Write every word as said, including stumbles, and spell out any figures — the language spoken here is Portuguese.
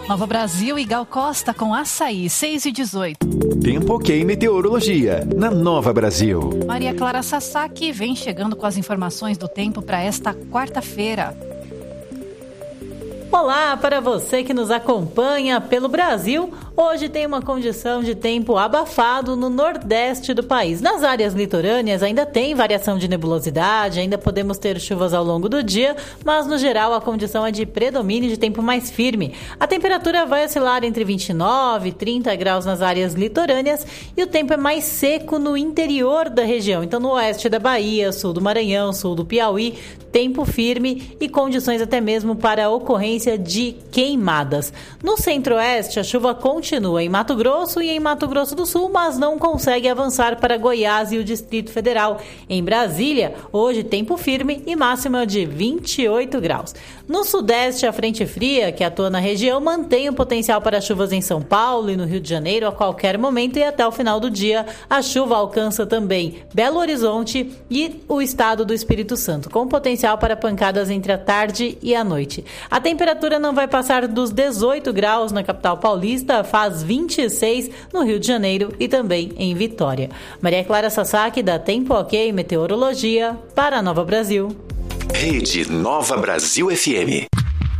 Nova Brasil e Gal Costa com Açaí, seis e dezoito. Tempo ok meteorologia, na Nova Brasil. Maria Clara Sasaki vem chegando com as informações do tempo para esta quarta-feira. Olá para você que nos acompanha pelo Brasil. Hoje tem uma condição de tempo abafado no nordeste do país. Nas áreas litorâneas ainda tem variação de nebulosidade, ainda podemos ter chuvas ao longo do dia, mas no geral a condição é de predomínio de tempo mais firme. A temperatura vai oscilar entre vinte e nove e trinta graus nas áreas litorâneas e o tempo é mais seco no interior da região. Então no oeste da Bahia, sul do Maranhão, sul do Piauí, tempo firme e condições até mesmo para a ocorrência de queimadas. No centro-oeste, a chuva continua em Mato Grosso e em Mato Grosso do Sul, mas não consegue avançar para Goiás e o Distrito Federal. Em Brasília, hoje tempo firme e máxima de vinte e oito graus. No sudeste, a frente fria que atua na região mantém o potencial para chuvas em São Paulo e no Rio de Janeiro a qualquer momento, e até o final do dia a chuva alcança também Belo Horizonte e o estado do Espírito Santo, com potencial para pancadas entre a tarde e a noite. A temperatura não vai passar dos dezoito graus na capital paulista, faz vinte e seis no Rio de Janeiro e também em Vitória. Maria Clara Sasaki, da Tempo Ok Meteorologia, para a Nova Brasil. Rede Nova Brasil F M.